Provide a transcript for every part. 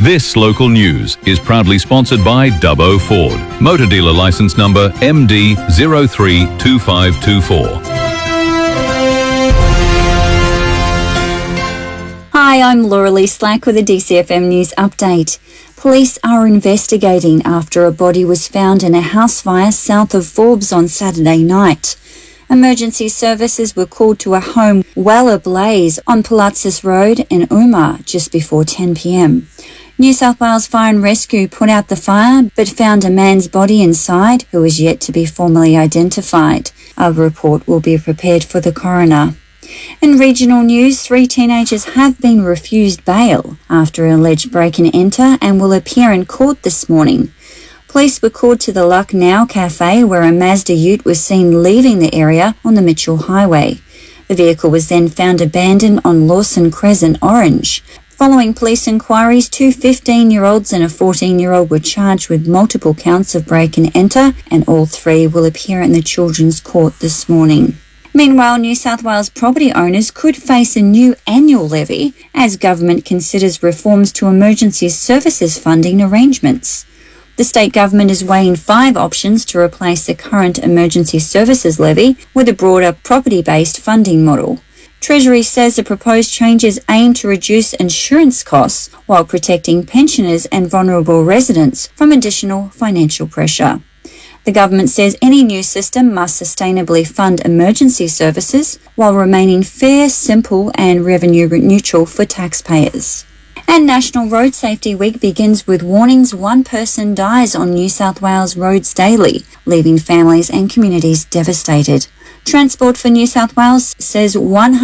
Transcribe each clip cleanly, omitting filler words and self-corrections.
This local news is proudly sponsored by Dubbo Ford. Motor dealer license number MD032524. Hi, I'm Laura Lee Slack with a DCFM News update. Police are investigating after a body was found in a house fire south of Forbes on Saturday night. Emergency services were called to a home well ablaze on Palatzis Road in Umar just before 10 p.m. New South Wales Fire and Rescue put out the fire but found a man's body inside who is yet to be formally identified. A report will be prepared for the coroner. In regional news, 3 teenagers have been refused bail after an alleged break-and-enter and will appear in court this morning. Police were called to the Lucknow Cafe where a Mazda Ute was seen leaving the area on the Mitchell Highway. The vehicle was then found abandoned on Lawson Crescent, Orange. Following police inquiries, 2 15-year-olds and a 14-year-old were charged with multiple counts of break-and-enter, and all 3 will appear in the Children's Court this morning. Meanwhile, New South Wales property owners could face a new annual levy as government considers reforms to emergency services funding arrangements. The state government is weighing 5 options to replace the current emergency services levy with a broader property-based funding model. Treasury says the proposed changes aim to reduce insurance costs while protecting pensioners and vulnerable residents from additional financial pressure. The government says any new system must sustainably fund emergency services while remaining fair, simple and revenue neutral for taxpayers. And National Road Safety Week begins with warnings 1 person dies on New South Wales roads daily, leaving families and communities devastated. Transport for New South Wales says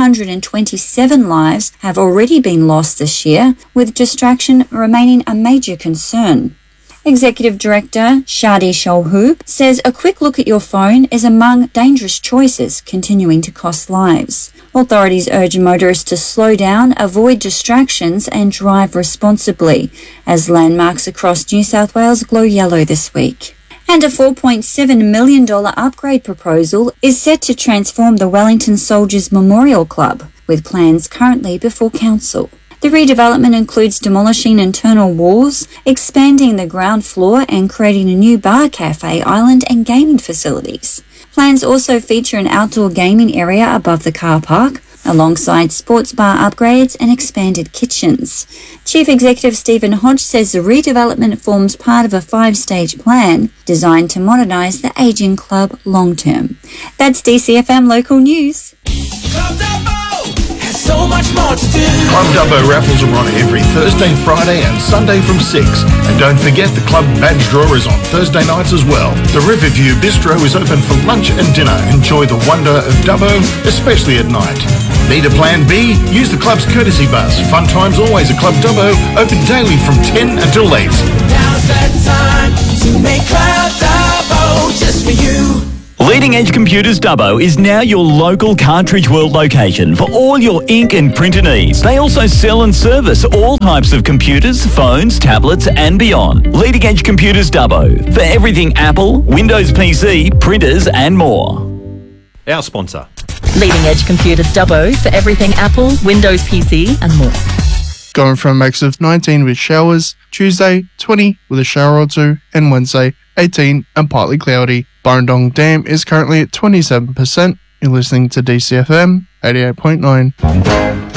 127 lives have already been lost this year, with distraction remaining a major concern. Executive Director Shadi Sholhoub says a quick look at your phone is among dangerous choices continuing to cost lives. Authorities urge motorists to slow down, avoid distractions and drive responsibly as landmarks across New South Wales glow yellow this week. And a $4.7 million upgrade proposal is set to transform the Wellington Soldiers Memorial Club, with plans currently before council. The redevelopment includes demolishing internal walls, expanding the ground floor and creating a new bar, cafe, island and gaming facilities. Plans also feature an outdoor gaming area above the car park, alongside sports bar upgrades and expanded kitchens. Chief Executive Stephen Hodge says the redevelopment forms part of a 5-stage plan designed to modernise the ageing club long-term. That's DCFM Local News. Club Dubbo has so much more to do. Club Dubbo raffles are on every Thursday, Friday and Sunday from 6. And don't forget the club badge draw is on Thursday nights as well. The Riverview Bistro is open for lunch and dinner. Enjoy the wonder of Dubbo, especially at night. Need a plan B? Use the club's courtesy bus. Fun times always at Club Dubbo, open daily from 10 until late. Now's that time to make Club Dubbo just for you. Leading Edge Computers Dubbo is now your local Cartridge World location for all your ink and printer needs. They also sell and service all types of computers, phones, tablets and beyond. Leading Edge Computers Dubbo for everything Apple, Windows PC, printers and more. Our sponsor. Leading Edge Computers Dubbo for everything Apple, Windows PC and more. Going from a max of 19 with showers, Tuesday 20 with a shower or 2 and Wednesday 18 and partly cloudy. Burrendong Dam is currently at 27%. You're listening to DCFM 88.9.